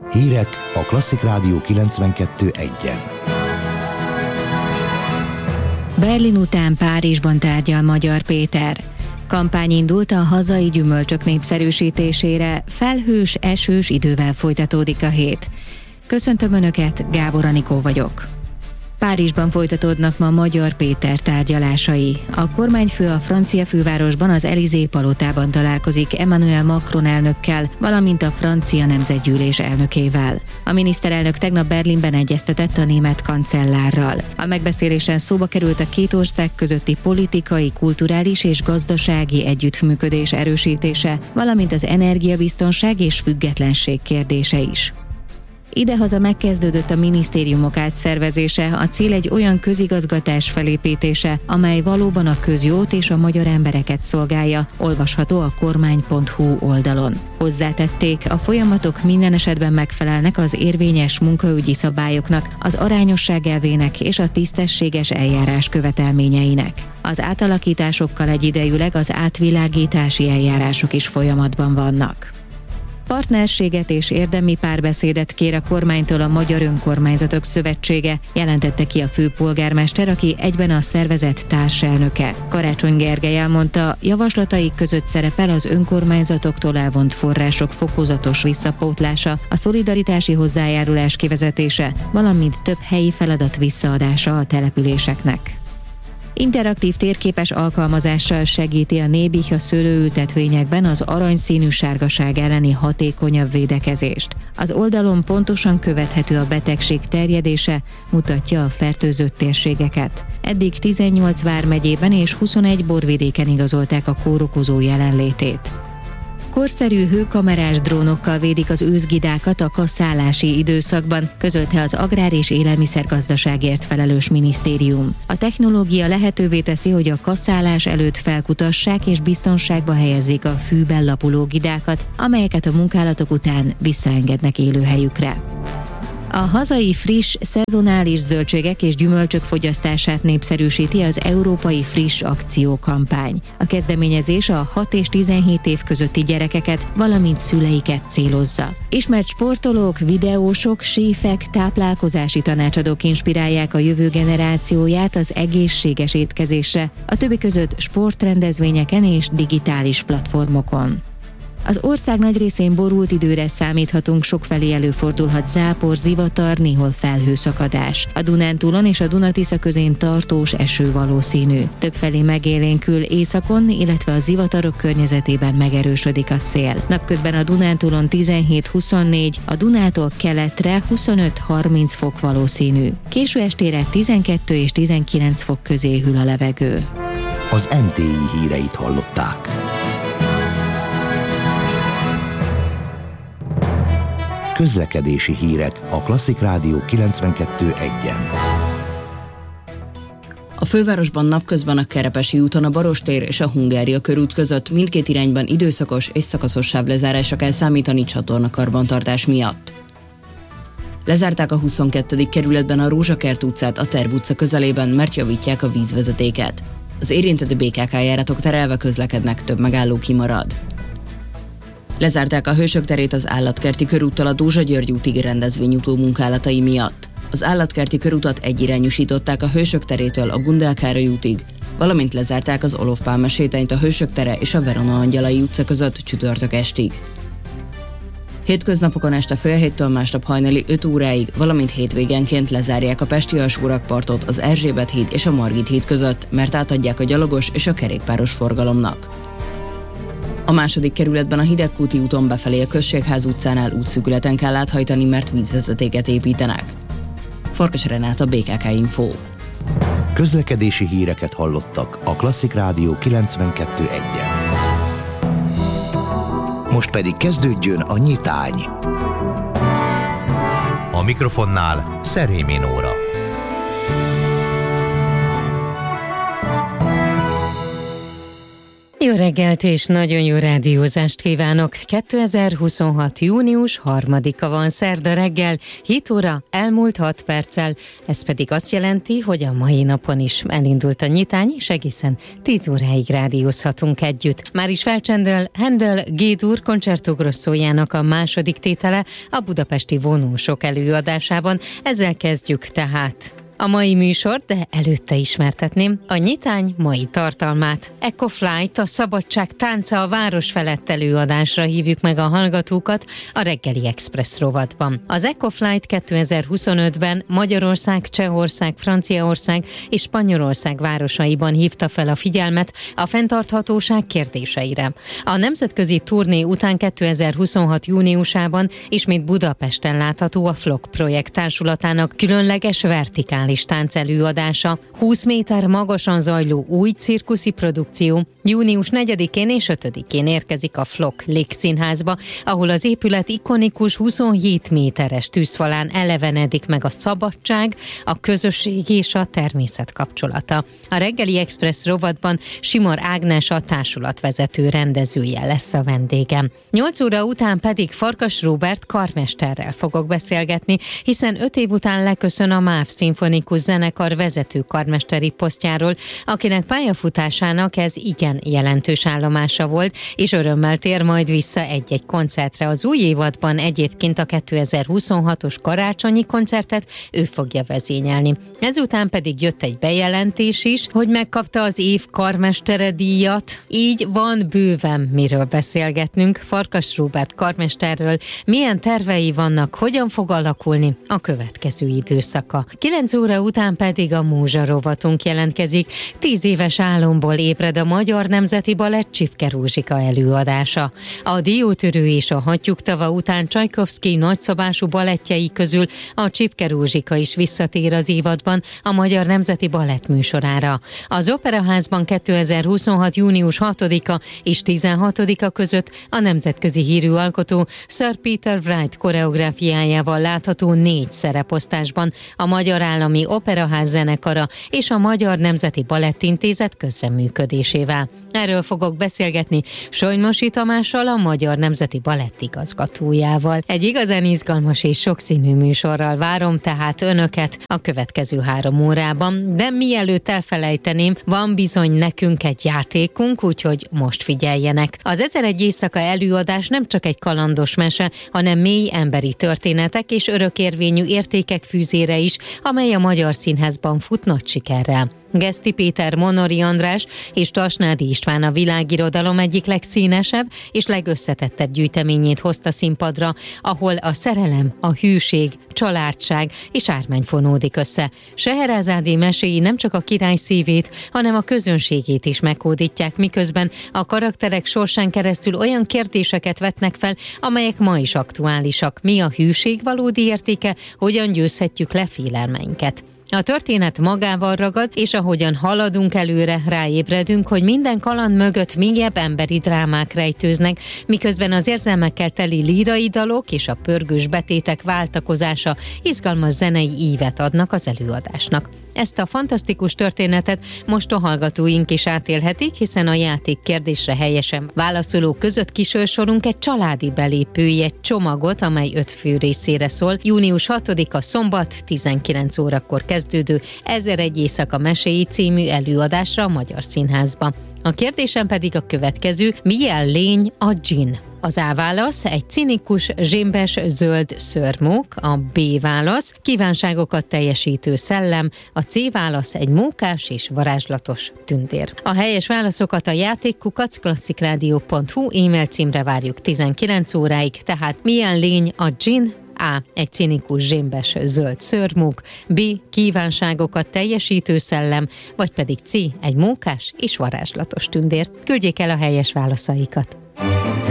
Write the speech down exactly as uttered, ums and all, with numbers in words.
Hírek a Klasszik Rádió kilencvenkettő egyen. Berlin után Párizsban tárgyal Magyar Péter. Kampány indult a hazai gyümölcsök népszerűsítésére, felhős, esős idővel folytatódik a hét. Köszöntöm Önöket, Gábor Anikó vagyok. Párizsban folytatódnak ma Magyar Péter tárgyalásai. A kormányfő a francia fővárosban, az Élysée-palotában találkozik Emmanuel Macron elnökkel, valamint a francia nemzetgyűlés elnökével. A miniszterelnök tegnap Berlinben egyeztetett a német kancellárral. A megbeszélésen szóba került a két ország közötti politikai, kulturális és gazdasági együttműködés erősítése, valamint az energiabiztonság és függetlenség kérdése is. Idehaza megkezdődött a minisztériumok átszervezése, a cél egy olyan közigazgatás felépítése, amely valóban a közjót és a magyar embereket szolgálja, olvasható a kormány pont hu oldalon. Hozzátették, a folyamatok minden esetben megfelelnek az érvényes munkaügyi szabályoknak, az arányosság elvének és a tisztességes eljárás követelményeinek. Az átalakításokkal egyidejűleg az átvilágítási eljárások is folyamatban vannak. Partnerséget és érdemi párbeszédet kér a kormánytól a Magyar Önkormányzatok Szövetsége, jelentette ki a főpolgármester, aki egyben a szervezet társelnöke. Karácsony Gergely elmondta, javaslataik között szerepel az önkormányzatoktól elvont források fokozatos visszapótlása, a szolidaritási hozzájárulás kivezetése, valamint több helyi feladat visszaadása a településeknek. Interaktív térképes alkalmazással segíti a Nébih a szőlőültetvényekben az aranyszínű sárgaság elleni hatékonyabb védekezést. Az oldalon pontosan követhető a betegség terjedése, mutatja a fertőzött térségeket. Eddig tizennyolc vármegyében és huszonegy borvidéken igazolták a kórokozó jelenlétét. Korszerű hőkamerás drónokkal védik az őszgidákat a kaszálási időszakban, közölte az Agrár- és Élelmiszergazdaságért felelős minisztérium. A technológia lehetővé teszi, hogy a kaszálás előtt felkutassák és biztonságba helyezzék a fűben lapuló gidákat, amelyeket a munkálatok után visszaengednek élőhelyükre. A hazai friss, szezonális zöldségek és gyümölcsök fogyasztását népszerűsíti az Európai Friss Akciókampány. A kezdeményezés a hat és tizenhét év közötti gyerekeket, valamint szüleiket célozza. Ismert sportolók, videósok, séfek, táplálkozási tanácsadók inspirálják a jövő generációját az egészséges étkezésre, a többi között sportrendezvényeken és digitális platformokon. Az ország nagy részén borult időre számíthatunk, sokfelé előfordulhat zápor, zivatar, néhol felhőszakadás. A Dunántúlon és a Duna-Tisza közén tartós eső valószínű. Többfelé megélénkül északon, illetve a zivatarok környezetében megerősödik a szél. Napközben a Dunántúlon tizenhét-huszonnégy, a Dunától keletre huszonöt-harminc fok valószínű. Késő estére tizenkettő és tizenkilenc fok közé hűl a levegő. Az em té i híreit hallották. Közlekedési hírek a Klasszik Rádió kilencvenkettő egyen. A fővárosban napközben a Kerepesi úton a Barostér és a Hungária körút között mindkét irányban időszakos és szakaszos sávlezárásra kell számítani csatornakarbantartás miatt. Lezárták a huszonkettedik kerületben a Rózsakert utcát a Terv utca közelében, mert javítják a vízvezetéket. Az érintett bé ká ká járatok terelve közlekednek, több megálló kimarad. Lezárták a Hősök terét az Állatkerti körúttal a Dózsa-György útig rendezvényutó munkálatai miatt. Az Állatkerti körutat egyirányosították a Hősök terétől a Gundel Károly útig, valamint lezárták az Olof Pálma sétányt a Hősök tere és a Verona Angyalai utca között csütörtök estig. Hétköznapokon este fél héttől másnap hajnali öt óráig, valamint hétvégenként lezárják a pesti alsórakpartot az Erzsébet híd és a Margit híd között, mert átadják a gyalogos és a kerékpáros forgalomnak. A második kerületben a Hidegkúti úton befelé a Községház utcánál útszűkületen kell áthajtani, mert vízvezetéket építenek. Farkas Renáta, bé ká ká Info. Közlekedési híreket hallottak a Klasszik Rádió kilencvenkettő egyen. Most pedig kezdődjön a nyitány. A mikrofonnál Szerémi Nóra. Jó reggelt és nagyon jó rádiózást kívánok! kétezer-huszonhat. június harmadika van, szerda reggel, hét óra elmúlt hat perccel. Ez pedig azt jelenti, hogy a mai napon is elindult a nyitány, és egészen tíz óráig rádiózhatunk együtt. Már is felcsendel Handel G-dur Concerto Grossojának a második tétele a budapesti vonósok előadásában. Ezzel kezdjük tehát a mai műsor, de előtte ismertetném a nyitány mai tartalmát. Ecoflight, a szabadság tánca a város felett előadásra hívjuk meg a hallgatókat a reggeli Express rovatban. Az Ecoflight kétezer-huszonötben Magyarország, Csehország, Franciaország és Spanyolország városaiban hívta fel a figyelmet a fenntarthatóság kérdéseire. A nemzetközi turné után kétezer-huszonhat. júniusában ismét Budapesten látható a Flock projekt társulatának különleges vertikális tánc előadása, húsz méter magasan zajló új cirkuszi produkció. Június negyedikén és ötödikén érkezik a Flock Légszínházba, ahol az épület ikonikus huszonhét méteres tűzfalán elevenedik meg a szabadság, a közösség és a természet kapcsolata. A reggeli Express rovatban Simar Ágnes, a társulatvezető rendezője lesz a vendégem. nyolc óra után pedig Farkas Róbert karmesterrel fogok beszélgetni, hiszen öt év után leköszön a MÁV Szimfonikus Zenekar vezető karmesteri posztjáról, akinek pályafutásának ez igen jelentős állomása volt, és örömmel tér majd vissza egy-egy koncertre. Az új évadban egyébként a kétezer-huszonhatos karácsonyi koncertet ő fogja vezényelni. Ezután pedig jött egy bejelentés is, hogy megkapta az év karmestere díjat, így van bőven miről beszélgetnünk Farkas Róbert karmesterről, milyen tervei vannak, hogyan fog alakulni a következő időszaka. kilenc óra után pedig a Múzsa rovatunk jelentkezik. Tíz éves álomból ébred a Magyar Nemzeti Balett Csipke Rózsika előadása. A Diótörő és a Hattyúk-tava után Csajkovszky nagyszabású balettjei közül a Csipke Rózsika is visszatér az évadban a Magyar Nemzeti Balett műsorára. Az Operaházban kétezer-huszonhat. június hatodika és tizenhatodika között a nemzetközi hírű alkotó Sir Peter Wright koreográfiájával látható négy szereposztásban a Magyar Állami Operaház zenekara és a Magyar Nemzeti Balettintézet közreműködésével. Erről fogok beszélgetni Solymosi Tamással, a Magyar Nemzeti Balett igazgatójával. Egy igazán izgalmas és sokszínű műsorral várom tehát önöket a következő három órában, de mielőtt elfelejteném, van bizony nekünk egy játékunk, úgyhogy most figyeljenek. Az Ezeregy éjszaka előadás nem csak egy kalandos mese, hanem mély emberi történetek és örökérvényű értékek fűzére is, amely a Magyar Színházban fut nagy sikerrel. Geszti Péter, Monori András és Tasnádi István a világirodalom egyik legszínesebb és legösszetettebb gyűjteményét hozta színpadra, ahol a szerelem, a hűség, családság és ármány fonódik össze. Scheherazádé meséi nem csak a király szívét, hanem a közönségét is meghódítják, miközben a karakterek sorsán keresztül olyan kérdéseket vetnek fel, amelyek ma is aktuálisak. Mi a hűség valódi értéke, hogyan győzhetjük le félelmeinket? A történet magával ragad, és ahogyan haladunk előre, ráébredünk, hogy minden kaland mögött mélyebb emberi drámák rejtőznek, miközben az érzelmekkel teli lírai dalok és a pörgős betétek váltakozása izgalmas zenei ívet adnak az előadásnak. Ezt a fantasztikus történetet most a hallgatóink is átélhetik, hiszen a játék kérdésre helyesen válaszoló között kisorsolunk egy családi belépői, egy csomagot, amely öt fő részére szól. június hatodika szombat tizenkilenc órakor kezdődő Ezeregy éjszaka meséi című előadásra a Magyar Színházba. A kérdésem pedig a következő: milyen lény a dzsin? Az A válasz egy cinikus, zsémbes, zöld szőrmók, a B válasz kívánságokat teljesítő szellem, a C válasz egy mókás és varázslatos tündér. A helyes válaszokat a játékkukac klasszikrádió pont hu e-mail címre várjuk tizenkilenc óráig, tehát milyen lény a dzsin? A. Egy cinikus, zsémbes, zöld szőrmók, B. Kívánságokat teljesítő szellem, vagy pedig C. Egy mókás és varázslatos tündér. Küldjék el a helyes válaszaikat.